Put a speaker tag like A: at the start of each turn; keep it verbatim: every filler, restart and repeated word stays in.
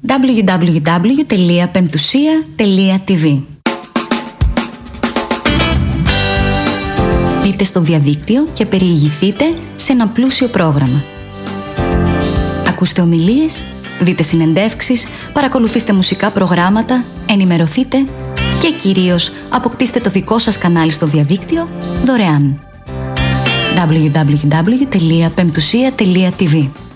A: double-u double-u double-u τελεία πεμπτουσία τελεία τι βι. Μπείτε στο διαδίκτυο και περιηγηθείτε σε ένα πλούσιο πρόγραμμα. Ακούστε ομιλίες, δείτε συνεντεύξεις, παρακολουθήστε μουσικά προγράμματα, ενημερωθείτε και κυρίως αποκτήστε το δικό σας κανάλι στο διαδίκτυο δωρεάν. double-u double-u double-u τελεία πεμπτουσία τελεία τι βι